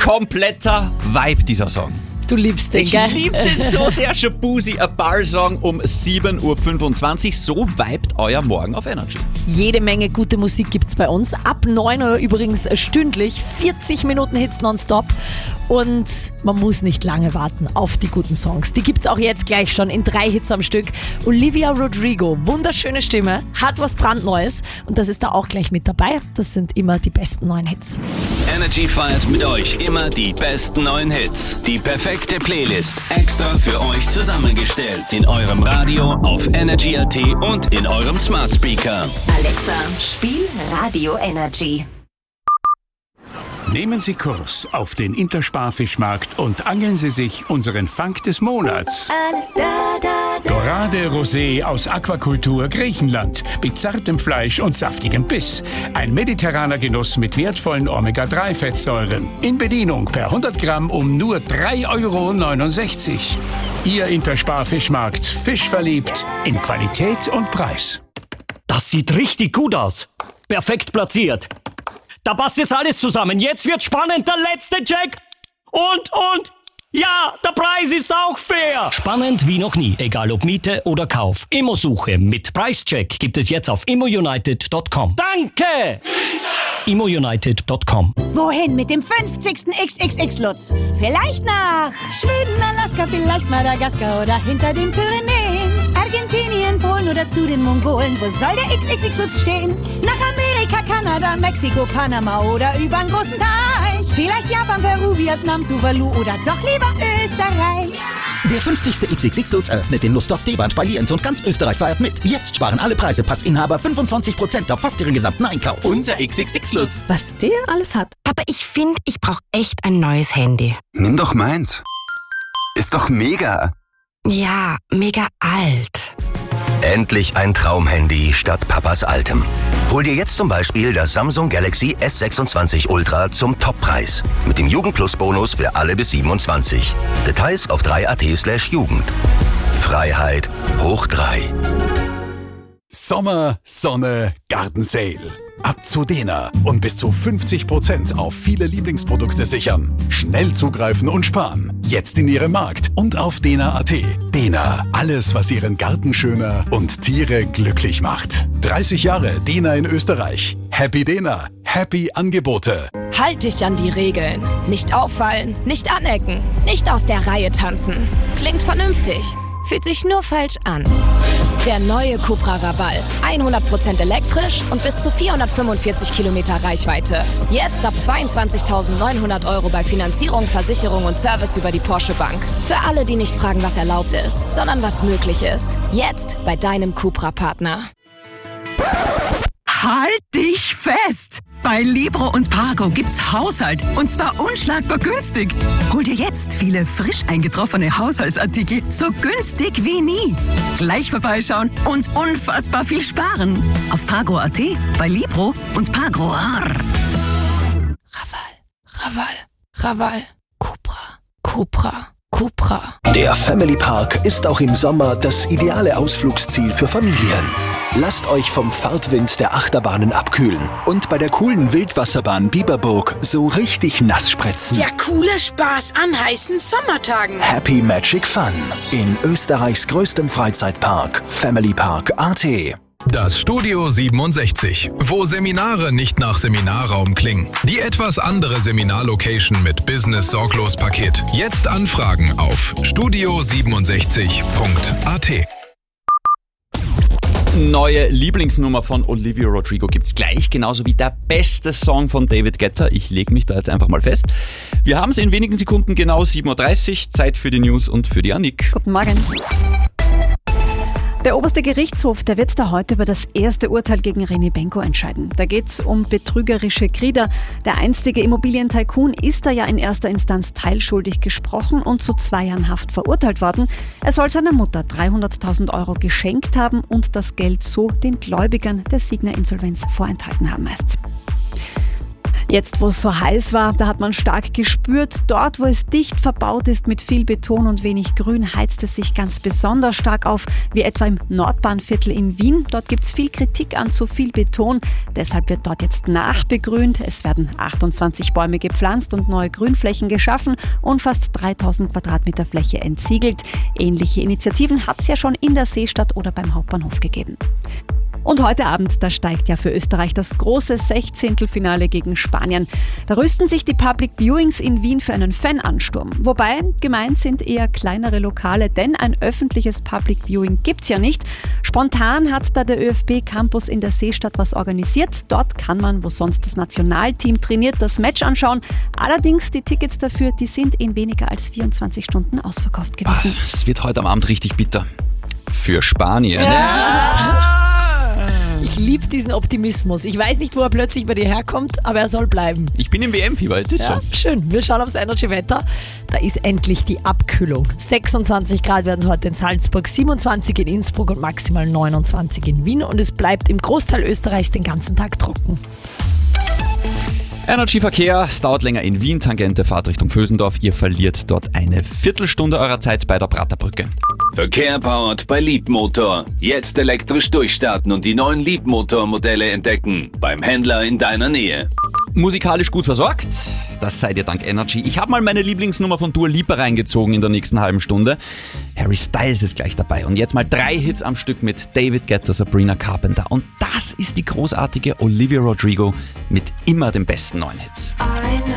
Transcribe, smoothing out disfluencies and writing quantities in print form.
kompletter Vibe, dieser Song. Du liebst den, gell? Ich liebe den so sehr. Shabuzi, a Bar-Song um 7.25 Uhr. So vibet euer Morgen auf Energy. Jede Menge gute Musik gibt's bei uns. Ab 9 Uhr übrigens stündlich. 40 Minuten Hits nonstop. Und man muss nicht lange warten auf die guten Songs. Die gibt's auch jetzt gleich schon in 3 Hits am Stück. Olivia Rodrigo, wunderschöne Stimme, hat was brandneues. Und das ist da auch gleich mit dabei. Das sind immer die besten neuen Hits. Energy feiert mit euch immer die besten neuen Hits. Die perfekte Playlist extra für euch zusammengestellt. In eurem Radio, auf Energy.at und in eurem Smart Speaker. Alexa, spiel Radio Energy. Nehmen Sie Kurs auf den Intersparfischmarkt und angeln Sie sich unseren Fang des Monats. Alles da. Dorade Rosé aus Aquakultur Griechenland mit zartem Fleisch und saftigem Biss. Ein mediterraner Genuss mit wertvollen Omega-3-Fettsäuren. In Bedienung per 100 Gramm um nur 3,69 €. Ihr Intersparfischmarkt. Fischverliebt in Qualität und Preis. Das sieht richtig gut aus. Perfekt platziert. Da passt jetzt alles zusammen. Jetzt wird spannend. Der letzte Check. Und. Ja, der Preis ist auch fair. Spannend wie noch nie. Egal ob Miete oder Kauf. Immo-Suche mit Preischeck gibt es jetzt auf immounited.com. Danke! immounited.com. Wohin mit dem 50. XXX-Lutz? Vielleicht nach Schweden, Alaska, vielleicht Madagaskar oder hinter den Pyrenäen. Argentinien, Polen oder zu den Mongolen. Wo soll der XXX-Lutz stehen? Nach Amerika, Kanada, Mexiko, Panama oder übern großen Teich. Vielleicht Japan, Peru, Vietnam, Tuvalu oder doch lieber Österreich. Der 50. XXX-Lutz eröffnet den Lustdorf D-Bahn bei Lienz und ganz Österreich feiert mit. Jetzt sparen alle Passinhaber 25% auf fast ihren gesamten Einkauf. Unser XXX-Lutz. Was der alles hat. Aber ich finde, ich brauche echt ein neues Handy. Nimm doch meins. Ist doch mega. Ja, mega alt. Endlich ein Traumhandy statt Papas altem. Hol dir jetzt zum Beispiel das Samsung Galaxy S26 Ultra zum Toppreis. Mit dem Jugend-Plus-Bonus für alle bis 27. Details auf 3.at/Jugend. Freiheit hoch 3. Sommer, Sonne, Garten Sale. Ab zu Dena und bis zu 50% auf viele Lieblingsprodukte sichern. Schnell zugreifen und sparen. Jetzt in Ihrem Markt und auf dena.at. Dena, alles, was Ihren Garten schöner und Tiere glücklich macht. 30 Jahre Dena in Österreich. Happy Dena, happy Angebote. Halt dich an die Regeln. Nicht auffallen, nicht anecken, nicht aus der Reihe tanzen. Klingt vernünftig. Fühlt sich nur falsch an. Der neue Cupra Raval. 100% elektrisch und bis zu 445 Kilometer Reichweite. Jetzt ab 22.900 € bei Finanzierung, Versicherung und Service über die Porsche Bank. Für alle, die nicht fragen, was erlaubt ist, sondern was möglich ist. Jetzt bei deinem Cupra-Partner. Halt dich fest! Bei Libro und Pargo gibt's Haushalt und zwar unschlagbar günstig. Hol dir jetzt viele frisch eingetroffene Haushaltsartikel so günstig wie nie. Gleich vorbeischauen und unfassbar viel sparen. Auf Pargo.at, bei Libro und Pargo. Raval. Cupra. Der Family Park ist auch im Sommer das ideale Ausflugsziel für Familien. Lasst euch vom Fahrtwind der Achterbahnen abkühlen und bei der coolen Wildwasserbahn Biberburg so richtig nass spritzen. Der coole Spaß an heißen Sommertagen. Happy Magic Fun in Österreichs größtem Freizeitpark, Family Park.at. Das Studio 67, wo Seminare nicht nach Seminarraum klingen. Die etwas andere Seminarlocation mit Business-Sorglos-Paket. Jetzt anfragen auf studio67.at. Neue Lieblingsnummer von Olivia Rodrigo gibt's gleich, genauso wie der beste Song von David Guetta. Ich lege mich da jetzt einfach mal fest. Wir haben es in wenigen Sekunden genau 7.30 Uhr. Zeit für die News und für die Annik. Guten Morgen. Der oberste Gerichtshof, der wird da heute über das erste Urteil gegen René Benko entscheiden. Da geht es um betrügerische Grieder. Der einstige Immobilientycoon ist da ja in erster Instanz teilschuldig gesprochen und zu 2 Jahren Haft verurteilt worden. Er soll seiner Mutter 300.000 € geschenkt haben und das Geld so den Gläubigern der Signa-Insolvenz vorenthalten haben, heißt's. Jetzt, wo es so heiß war, da hat man stark gespürt, dort, wo es dicht verbaut ist mit viel Beton und wenig Grün, heizt es sich ganz besonders stark auf, wie etwa im Nordbahnviertel in Wien. Dort gibt es viel Kritik an zu viel Beton, deshalb wird dort jetzt nachbegrünt. Es werden 28 Bäume gepflanzt und neue Grünflächen geschaffen und fast 3000 Quadratmeter Fläche entsiegelt. Ähnliche Initiativen hat es ja schon in der Seestadt oder beim Hauptbahnhof gegeben. Und heute Abend, da steigt ja für Österreich das große Sechzehntelfinale gegen Spanien. Da rüsten sich die Public Viewings in Wien für einen Fanansturm. Wobei, gemeint sind eher kleinere Lokale, denn ein öffentliches Public Viewing gibt's ja nicht. Spontan hat da der ÖFB-Campus in der Seestadt was organisiert. Dort kann man, wo sonst das Nationalteam trainiert, das Match anschauen. Allerdings, die Tickets dafür, die sind in weniger als 24 Stunden ausverkauft gewesen. Es wird heute am Abend richtig bitter. Für Spanien. Ja. Ich liebe diesen Optimismus. Ich weiß nicht, wo er plötzlich bei dir herkommt, aber er soll bleiben. Ich bin im WM-Fieber, jetzt ist so. Schön. Wir schauen aufs Energy-Wetter. Da ist endlich die Abkühlung. 26 Grad werden es heute in Salzburg, 27 in Innsbruck und maximal 29 in Wien. Und es bleibt im Großteil Österreichs den ganzen Tag trocken. Energy-Verkehr, es dauert länger in Wien, Tangente, Fahrt Richtung Vösendorf. Ihr verliert dort eine Viertelstunde eurer Zeit bei der Praterbrücke. Verkehr powered bei Leapmotor. Jetzt elektrisch durchstarten und die neuen Leapmotor-Modelle entdecken. Beim Händler in deiner Nähe. Musikalisch gut versorgt, das seid ihr dank Energy. Ich habe mal meine Lieblingsnummer von Dua Lipa reingezogen in der nächsten halben Stunde. Harry Styles ist gleich dabei. Und jetzt mal 3 Hits am Stück mit David Guetta, Sabrina Carpenter. Und das ist die großartige Olivia Rodrigo mit immer den besten neuen Hits.